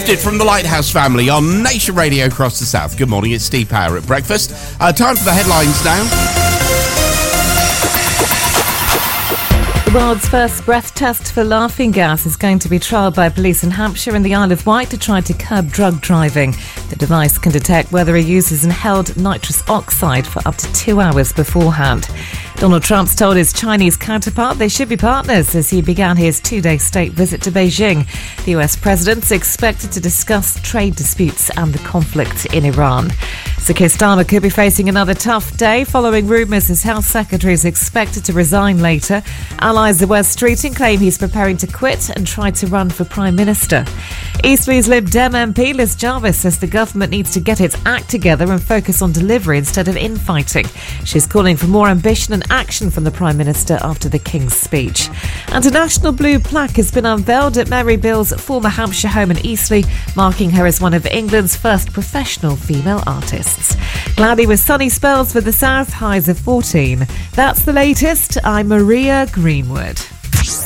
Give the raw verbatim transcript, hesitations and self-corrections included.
Gifted from the Lighthouse family on Nation Radio across the South. Good morning, it's Steve Power at breakfast. Uh, time for the headlines now. The world's first breath test for laughing gas is going to be trialled by police in Hampshire and the Isle of Wight to try to curb drug driving. The device can detect whether a user's inhaled nitrous oxide for up to two hours beforehand. Donald Trump's told his Chinese counterpart they should be partners as he began his two-day state visit to Beijing. The U S president's expected to discuss trade disputes and the conflict in Iran. Sir Keir Starmer could be facing another tough day following rumours his health secretary is expected to resign later. Allies are West Streeting claim he's preparing to quit and try to run for Prime Minister. Eastleigh's Lib Dem M P Liz Jarvis says the government needs to get its act together and focus on delivery instead of infighting. She's calling for more ambition and action from the Prime Minister after the King's speech. And a national blue plaque has been unveiled at Mary Bill's former Hampshire home in Eastleigh, marking her as one of England's first professional female artists. Cloudy with sunny spells for the south, highs of fourteen. That's the latest. I'm Maria Greenwood.